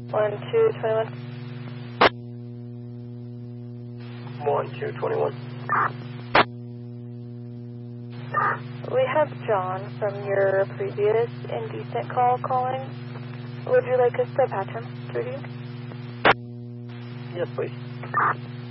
1221. 1221. We have John from your previous indecent call calling. Would you like us to patch him, Judy? Yes, please.